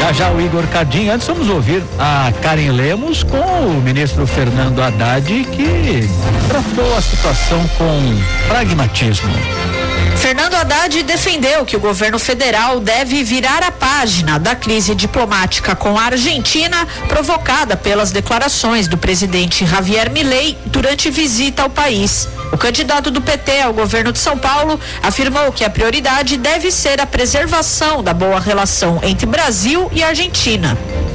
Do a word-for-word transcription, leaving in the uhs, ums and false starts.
Já já o Igor Cardinho. Antes vamos ouvir a Karen Lemos com o ministro Fernando Haddad, que tratou a situação com pragmatismo. Fernando Haddad defendeu que o governo federal deve virar a página da crise diplomática com a Argentina, provocada pelas declarações do presidente Javier Milei durante visita ao país. O candidato do P T ao governo de São Paulo afirmou que a prioridade deve ser a preservação da boa relação entre Brasil e Argentina.